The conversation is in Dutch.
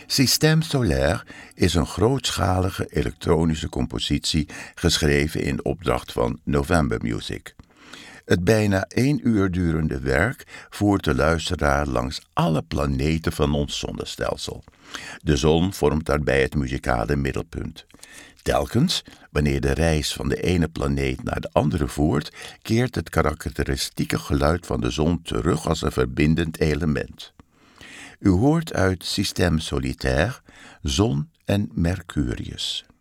Système Solaire is een grootschalige elektronische compositie geschreven in opdracht van November Music. Het bijna 1 uur durende werk voert de luisteraar langs alle planeten van ons zonnestelsel. De zon vormt daarbij het muzikale middelpunt. Telkens, wanneer de reis van de ene planeet naar de andere voert, keert het karakteristieke geluid van de zon terug als een verbindend element. U hoort uit Système Solitaire Zon en Mercurius.